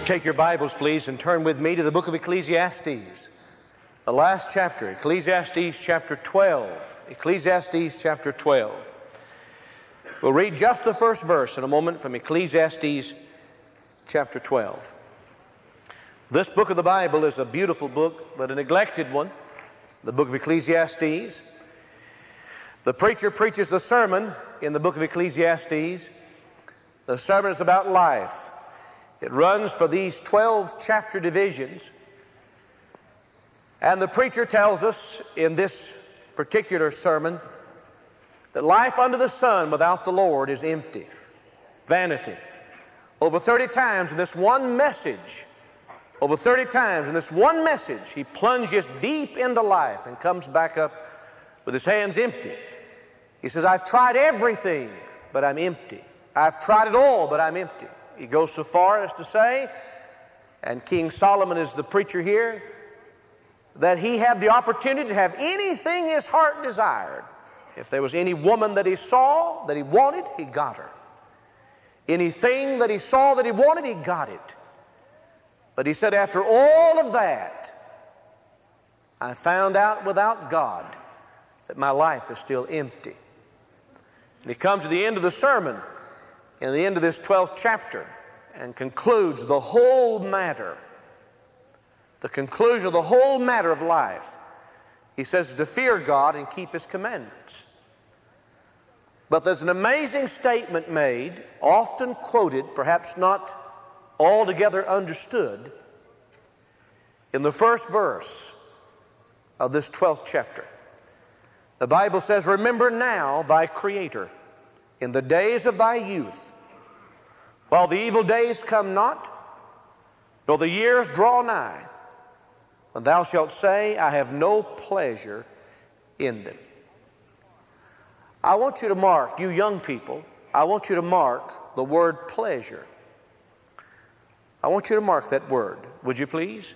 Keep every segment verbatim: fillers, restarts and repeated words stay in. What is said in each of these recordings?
Take your Bibles, please, and turn with me to the book of Ecclesiastes, the last chapter, Ecclesiastes chapter twelve. Ecclesiastes chapter twelve. We'll read just the first verse in a moment from Ecclesiastes chapter twelve. This book of the Bible is a beautiful book, but a neglected one, the book of Ecclesiastes. The preacher preaches the sermon in the book of Ecclesiastes. The sermon is about life. It runs for these twelve chapter divisions. And the preacher tells us in this particular sermon that life under the sun without the Lord is empty, vanity. Over thirty times in this one message, over thirty times in this one message, he plunges deep into life and comes back up with his hands empty. He says, I've tried everything, but I'm empty. I've tried it all, but I'm empty. He goes so far as to say, and King Solomon is the preacher here, that he had the opportunity to have anything his heart desired. If there was any woman that he saw that he wanted, he got her. Anything that he saw that he wanted, he got it. But he said, after all of that, I found out without God that my life is still empty. And he comes to the end of the sermon, in the end of this twelfth chapter, and concludes the whole matter, the conclusion of the whole matter of life. He says to fear God and keep His commandments. But there's an amazing statement made, often quoted, perhaps not altogether understood, in the first verse of this twelfth chapter. The Bible says, remember now thy Creator in the days of thy youth, while the evil days come not, nor the years draw nigh, when thou shalt say, I have no pleasure in them. I want you to mark, you young people, I want you to mark the word pleasure. I want you to mark that word, would you please?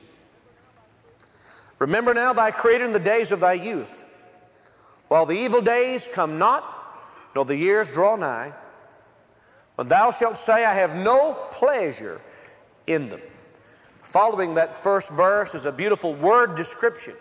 Remember now thy Creator in the days of thy youth, while the evil days come not, nor the years draw nigh, when thou shalt say, I have no pleasure in them. Following that first verse is a beautiful word description,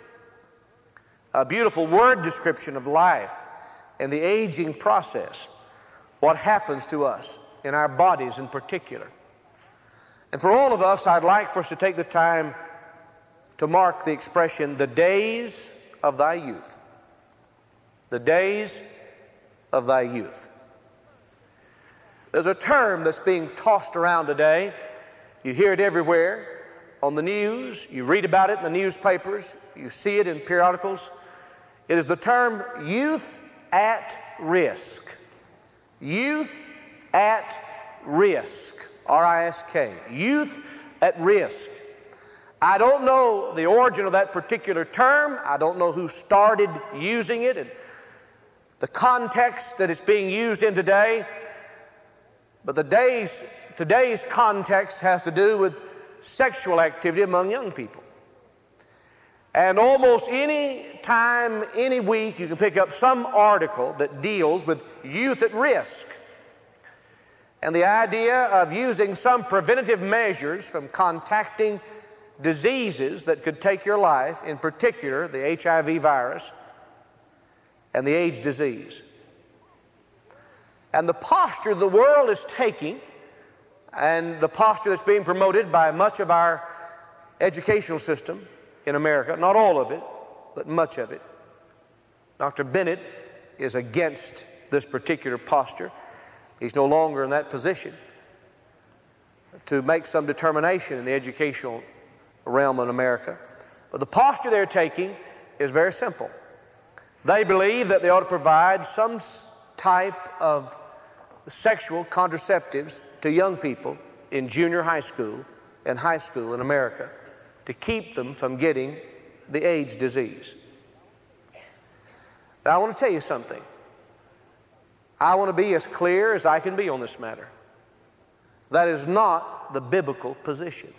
a beautiful word description of life and the aging process, what happens to us in our bodies in particular. And for all of us, I'd like for us to take the time to mark the expression, the days of thy youth. The days of thy youth. There's a term that's being tossed around today. You hear it everywhere on the news. You read about it in the newspapers. You see it in periodicals. It is the term youth at risk. Youth at risk. R I S K. Youth at risk. I don't know the origin of that particular term. I don't know who started using it and the context that it's being used in today. But the days, today's context has to do with sexual activity among young people. And almost any time, any week, you can pick up some article that deals with youth at risk. And the idea of using some preventative measures from contacting diseases that could take your life, in particular the H I V virus and the AIDS disease. And the posture the world is taking, and the posture that's being promoted by much of our educational system in America, not all of it, but much of it. Doctor Bennett is against this particular posture. He's no longer in that position to make some determination in the educational realm in America. But the posture they're taking is very simple. They believe that they ought to provide some type of sexual contraceptives to young people in junior high school and high school in America to keep them from getting the AIDS disease. Now, I want to tell you something. I want to be as clear as I can be on this matter. That is not the biblical position.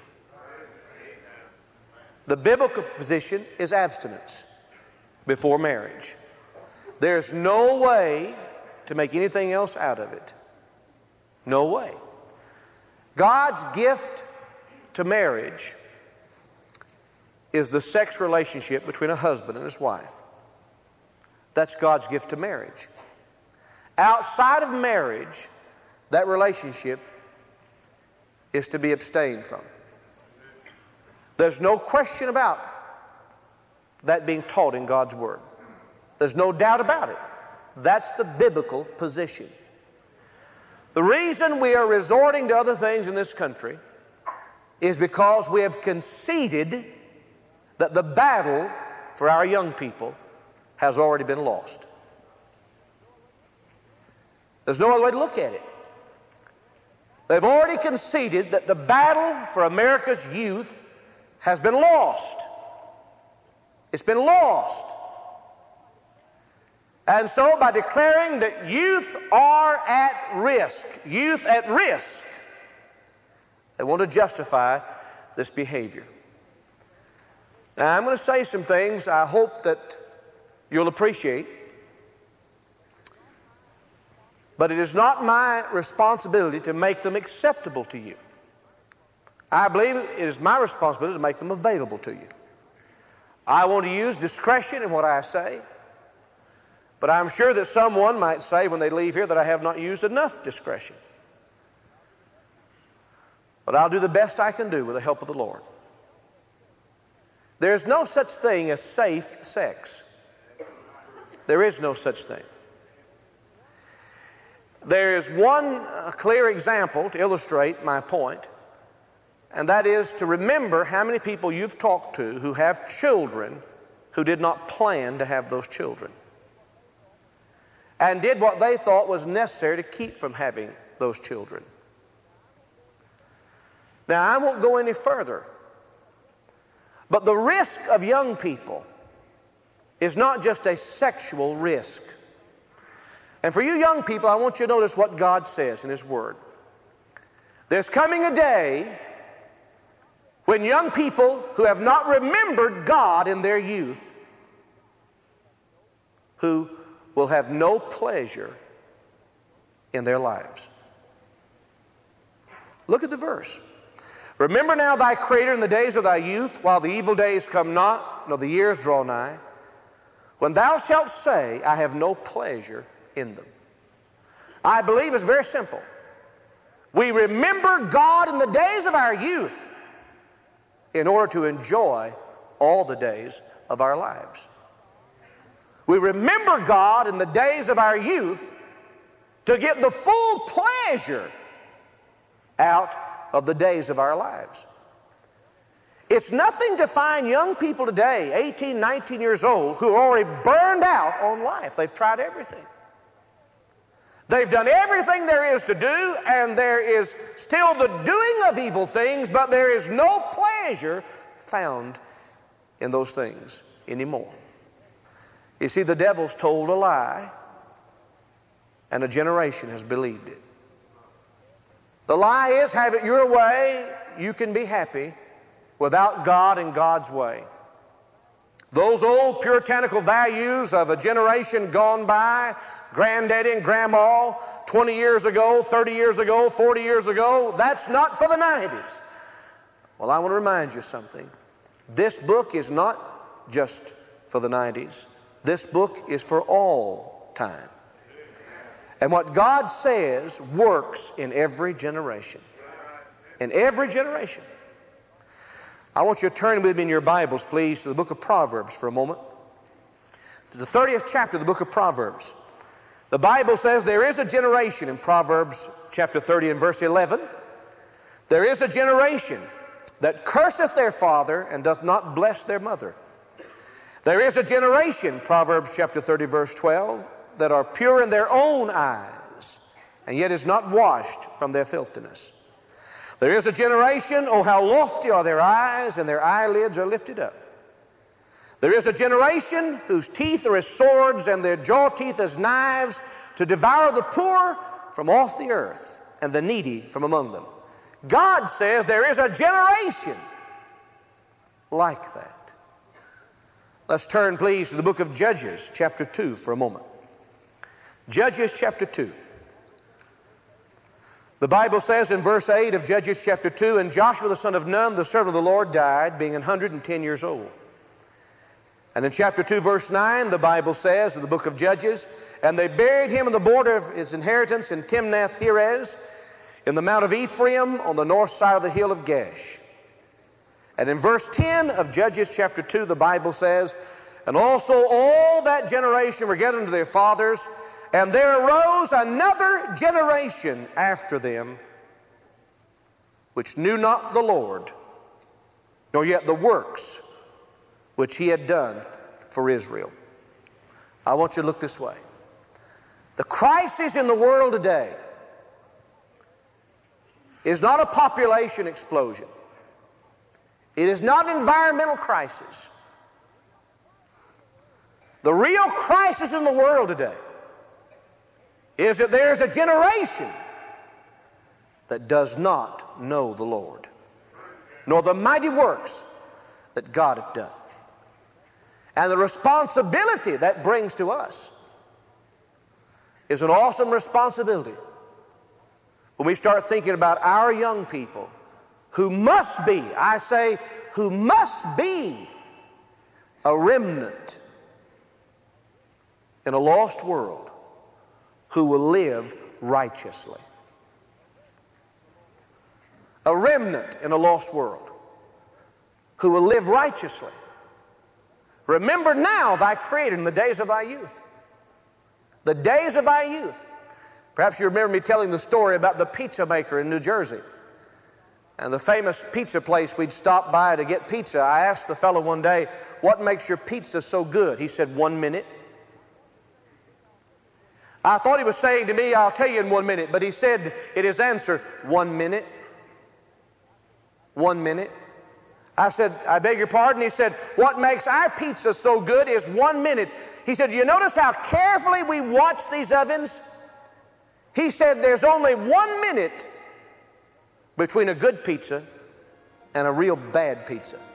The biblical position is abstinence before marriage. There's no way to make anything else out of it. No way. God's gift to marriage is the sex relationship between a husband and his wife. That's God's gift to marriage. Outside of marriage, that relationship is to be abstained from. There's no question about that being taught in God's Word. There's no doubt about it. That's the biblical position. The reason we are resorting to other things in this country is because we have conceded that the battle for our young people has already been lost. There's no other way to look at it. They've already conceded that the battle for America's youth has been lost. It's been lost. And so by declaring that youth are at risk, youth at risk, they want to justify this behavior. Now, I'm going to say some things I hope that you'll appreciate, but it is not my responsibility to make them acceptable to you. I believe it is my responsibility to make them available to you. I want to use discretion in what I say, but I'm sure that someone might say when they leave here that I have not used enough discretion. But I'll do the best I can do with the help of the Lord. There's no such thing as safe sex. There is no such thing. There is one uh, clear example to illustrate my point, and that is to remember how many people you've talked to who have children who did not plan to have those children and did what they thought was necessary to keep from having those children. Now, I won't go any further, but the risk of young people is not just a sexual risk. And for you young people, I want you to notice what God says in His Word. There's coming a day when young people who have not remembered God in their youth, who will have no pleasure in their lives. Look at the verse. Remember now thy Creator in the days of thy youth, while the evil days come not, nor the years draw nigh, when thou shalt say, I have no pleasure in them. I believe it's very simple. We remember God in the days of our youth in order to enjoy all the days of our lives. We remember God in the days of our youth to get the full pleasure out of the days of our lives. It's nothing to find young people today, eighteen, nineteen years old, who are already burned out on life. They've tried everything. They've done everything there is to do, and there is still the doing of evil things, but there is no pleasure found in those things anymore. You see, the devil's told a lie, and a generation has believed it. The lie is, have it your way, you can be happy without God and God's way. Those old puritanical values of a generation gone by, granddaddy and grandma, twenty years ago, thirty years ago, forty years ago, that's not for the nineties. Well, I want to remind you something. This book is not just for the nineties. This book is for all time. And what God says works in every generation. In every generation. I want you to turn with me in your Bibles, please, to the book of Proverbs for a moment. To the thirtieth chapter of the book of Proverbs. The Bible says there is a generation in Proverbs chapter thirty and verse eleven. There is a generation that curseth their father and doth not bless their mother. There is a generation, Proverbs chapter thirty verse twelve, that are pure in their own eyes, and yet is not washed from their filthiness. There is a generation, oh how lofty are their eyes, and their eyelids are lifted up. There is a generation whose teeth are as swords, and their jaw teeth as knives, to devour the poor from off the earth, and the needy from among them. God says there is a generation like that. Let's turn, please, to the book of Judges, chapter two, for a moment. Judges chapter two. The Bible says in verse eight of Judges chapter two, and Joshua the son of Nun, the servant of the Lord, died, being one hundred ten years old. And in chapter two, verse nine, the Bible says in the book of Judges, and they buried him in the border of his inheritance in Timnath-Heres, in the mount of Ephraim, on the north side of the hill of Gash. And in verse ten of Judges chapter two, the Bible says, and also all that generation were gathered unto their fathers, and there arose another generation after them, which knew not the Lord, nor yet the works which he had done for Israel. I want you to look this way. The crisis in the world today is not a population explosion. It is not an environmental crisis. The real crisis in the world today is that there's a generation that does not know the Lord, nor the mighty works that God hath done. And the responsibility that brings to us is an awesome responsibility when we start thinking about our young people who must be, I say, who must be a remnant in a lost world who will live righteously. A remnant in a lost world who will live righteously. Remember now thy Creator in the days of thy youth. The days of thy youth. Perhaps you remember me telling the story about the pizza maker in New Jersey. And the famous pizza place we'd stop by to get pizza. I asked the fellow one day, what makes your pizza so good? He said, one minute. I thought he was saying to me, I'll tell you in one minute. But he said in his answer, one minute. One minute. I said, I beg your pardon? He said, what makes our pizza so good is one minute. He said, do you notice how carefully we watch these ovens? He said, there's only one minute between a good pizza and a real bad pizza.